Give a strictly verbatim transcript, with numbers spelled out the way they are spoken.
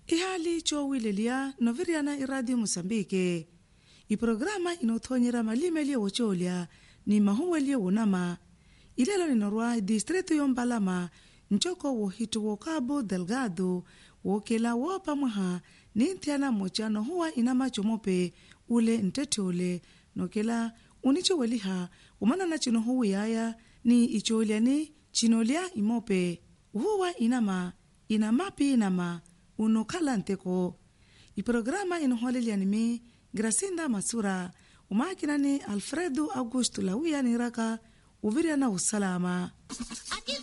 ihali chowilelia noviriana iradio Mosambike. Iprograma inothonyera malime liye wocholia ni mahuwe liye wonama. Ilelo ninorwa distrito yombalama nchoko wohitu wo Cabo Delgado wokela wopa mwaha nintiana mochano huwa inama chomope ule ntete ule nokela unicho weliha umana na chino huwi yaya ni icholia ni chinolia imope huwa inama inamapi inama unokala nteko. Iprograma inoholelia nimi Gracinda Masura umakina ni Alfredo Augusto Lawia niraka uviria na usalama.